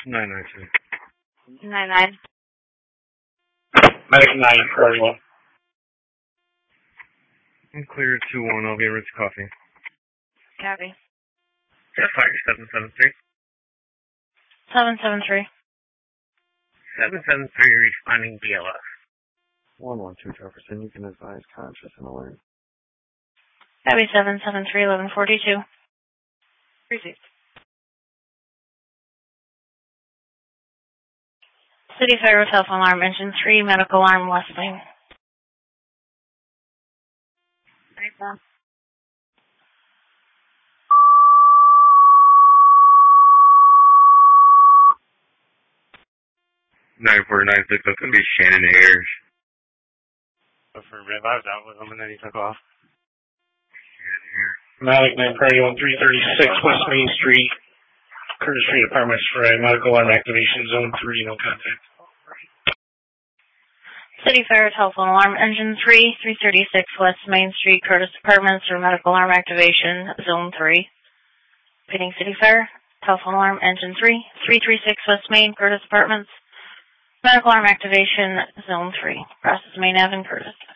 992. 99. Medic 9 for everyone. I'm clear 2-1. I'll get Ritz Coffee. Copy. Jetfire 773. 773. 773, responding BLS. 112 Jefferson, you can advise conscious and alert. Copy 773, 1142. Received. City Fire telephone alarm, engine 3, medical alarm, West Main. Right, Bob. 9496, that's going to be Shannon Ayers. For Red, I was out with him and then he took off. Malik 9 for everyone, 336 West Main Street, Curtis Street Apartments for a medical alarm activation, zone 3, no contact. City Fire telephone alarm, engine 3, 336 West Main Street, Curtis Apartments for medical alarm activation, zone 3. Repeating City Fire telephone alarm, engine 3, 336 West Main, Curtis Apartments, medical alarm activation, zone 3. Process Main Ave in Curtis.